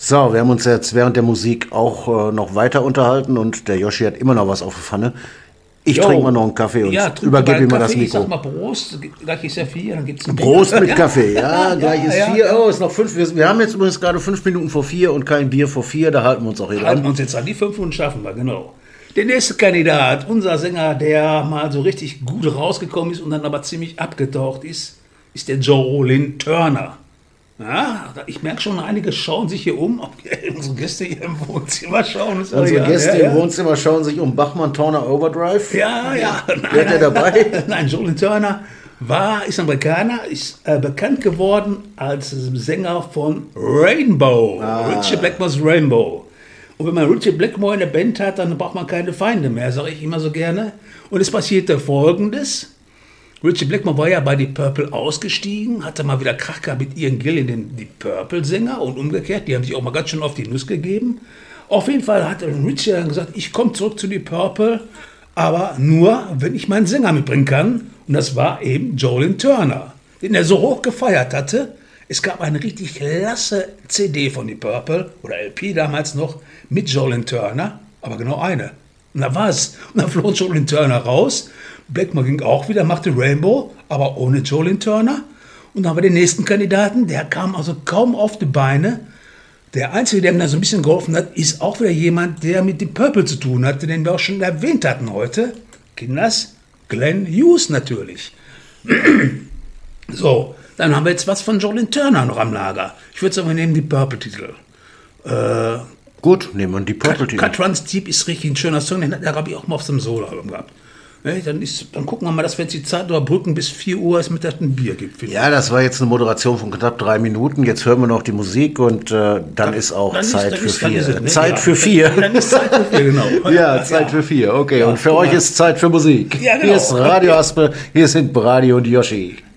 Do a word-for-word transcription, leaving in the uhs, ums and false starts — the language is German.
So, wir haben uns jetzt während der Musik auch äh, noch weiter unterhalten und der Yoshi hat immer noch was auf der Pfanne. Ich Jo. trinke mal noch einen Kaffee und Ja, trink übergebe mal ihm mal einen das Kaffee. Ich Mikro. sag mal Prost, gleich ist ja vier, dann gibt's ein Prost Bier. mit Kaffee, ja, gleich ist ja, vier. ja. Oh, ist noch fünf. Wir, wir haben jetzt übrigens gerade fünf Minuten vor vier und kein Bier vor vier, da halten wir uns auch hier Halten wir dran. uns jetzt an, die fünf Minuten schaffen wir, genau. Der nächste Kandidat, unser Sänger, der mal so richtig gut rausgekommen ist und dann aber ziemlich abgetaucht ist, ist der Jolin Turner. Ja, ich merke schon, einige schauen sich hier um, ob unsere Gäste hier im Wohnzimmer schauen. Ist Unsere ja, Gäste ja, im ja. Wohnzimmer schauen sich um Bachmann Turner Overdrive. Ja, ja. Wer der dabei? Nein, Jolin Turner war, ist Amerikaner, ist äh, bekannt geworden als Sänger von Rainbow, Ah. Ritchie Blackmore's Rainbow. Und wenn man Ritchie Blackmore in der Band hat, dann braucht man keine Feinde mehr, sage ich immer so gerne. Und es passierte Folgendes. Ritchie Blackmore war ja bei Deep Purple ausgestiegen, hatte mal wieder Krach gehabt mit Ian Gillan, den Deep Purple-Sänger, und umgekehrt, die haben sich auch mal ganz schön auf die Nuss gegeben. Auf jeden Fall hat Ritchie dann gesagt, ich komme zurück zu Deep Purple, aber nur, wenn ich meinen Sänger mitbringen kann. Und das war eben Jolin Turner, den er so hoch gefeiert hatte. Es gab eine richtig klasse C D von Deep Purple, oder L P damals noch, mit Jolin Turner, aber genau eine. Und da war es. Und dann floh Jolin Turner raus. Blackmore ging auch wieder, machte Rainbow, aber ohne Jolin Turner. Und dann haben wir den nächsten Kandidaten, der kam also kaum auf die Beine. Der Einzige, der ihm da so ein bisschen geholfen hat, ist auch wieder jemand, der mit dem Purple zu tun hatte, den wir auch schon erwähnt hatten heute. Kinders, Glenn Hughes natürlich. So, dann haben wir jetzt was von Jolin Turner noch am Lager. Ich würde sagen, wir nehmen die Purple-Titel. Äh, Gut, nehmen wir die Purple-Titel. Cut Runs Deep ist richtig ein schöner Song, den habe ich auch mal auf so einem Solo-Album gehabt. Ne, dann, ist, dann gucken wir mal, dass wir jetzt die Zeit überbrücken, bis vier Uhr es Mittag ein Bier gibt. finde Ja, das war jetzt eine Moderation von knapp drei Minuten. Jetzt hören wir noch die Musik und äh, dann ist auch dann ist- Zeit dann für ist- dann vier. ist es, ne? Zeit Ja. für vier. ich. Dann ist Zeit für vier, genau. Ja, Zeit für vier. Okay, Ja, und für guck euch mal. ist Zeit für Musik. Ja, genau. Hier ist Radio Aspe, hier sind Brady und Yoshi.